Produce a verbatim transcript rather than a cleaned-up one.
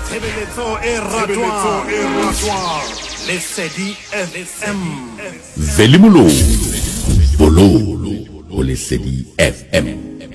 Tebeleto et Ratoire. Les C D F M. Velimulo. Bolo. Ole C D F M.